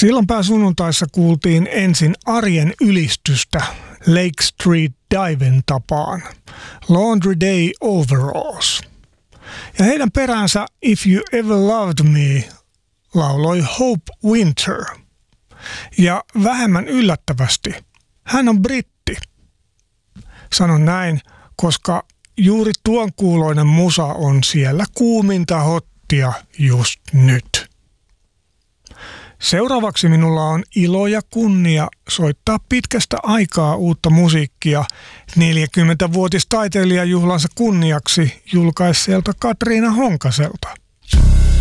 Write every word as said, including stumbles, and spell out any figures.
Sillanpää sunnuntaissa kuultiin ensin Arjen ylistystä Lake Street Diven tapaan, Laundry Day Overalls. Ja heidän peräänsä If You Ever Loved Me lauloi Hope Winter. Ja vähemmän yllättävästi, hän on britti. Sanon näin, koska juuri tuon kuuloinen musa on siellä kuuminta hottia just nyt. Seuraavaksi minulla on ilo ja kunnia soittaa pitkästä aikaa uutta musiikkia neljäkymmentävuotistaiteilijajuhlansa kunniaksi julkaisseelta Katriina Honkaselta.